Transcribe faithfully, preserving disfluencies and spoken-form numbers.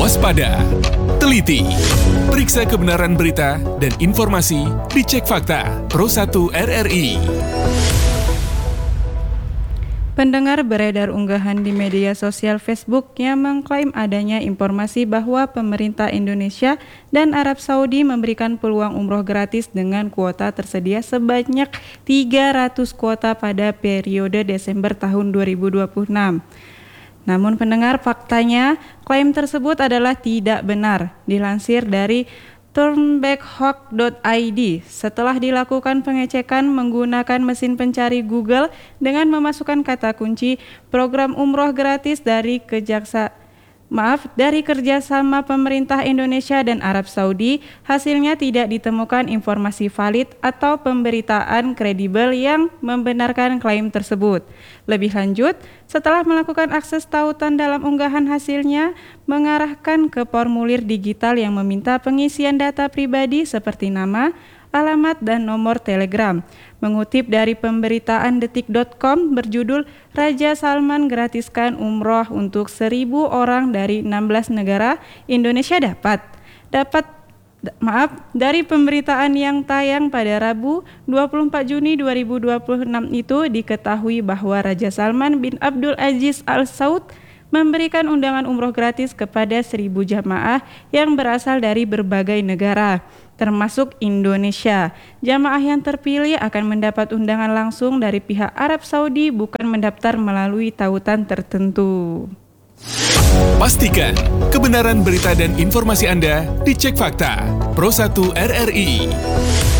Waspada, teliti, periksa kebenaran berita dan informasi dicek fakta Pro satu R R I. Pendengar, beredar unggahan di media sosial Facebook yang mengklaim adanya informasi bahwa pemerintah Indonesia dan Arab Saudi memberikan peluang umroh gratis dengan kuota tersedia sebanyak tiga ratus kuota pada periode Desember tahun dua ribu dua puluh enam. Namun pendengar, faktanya klaim tersebut adalah tidak benar. Dilansir dari turnbackhawk dot i d, setelah dilakukan pengecekan menggunakan mesin pencari Google dengan memasukkan kata kunci program umroh gratis dari kejaksa Maaf, dari kerjasama pemerintah Indonesia dan Arab Saudi, hasilnya tidak ditemukan informasi valid atau pemberitaan kredibel yang membenarkan klaim tersebut. Lebih lanjut, setelah melakukan akses tautan dalam unggahan hasilnya, mengarahkan ke formulir digital yang meminta pengisian data pribadi seperti nama, alamat, dan nomor telegram. Mengutip dari pemberitaan detik dot com berjudul Raja Salman gratiskan umroh untuk seribu orang dari enam belas negara, Indonesia dapat. Dapat maaf, dari pemberitaan yang tayang pada Rabu dua puluh empat Juni dua ribu dua puluh enam itu diketahui bahwa Raja Salman bin Abdul Aziz Al Saud memberikan undangan umroh gratis kepada seribu jamaah yang berasal dari berbagai negara, termasuk Indonesia. Jamaah yang terpilih akan mendapat undangan langsung dari pihak Arab Saudi, bukan mendaftar melalui tautan tertentu. Pastikan kebenaran berita dan informasi Anda dicek fakta Pro satu R R I.